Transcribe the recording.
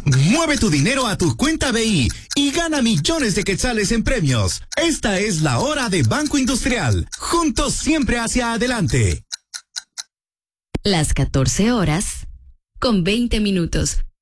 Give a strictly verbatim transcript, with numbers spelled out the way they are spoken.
Mueve tu dinero a tu cuenta B I y gana millones de quetzales en premios. Esta es la hora de Banco Industrial. Juntos siempre hacia adelante. Las catorce horas con veinte minutos.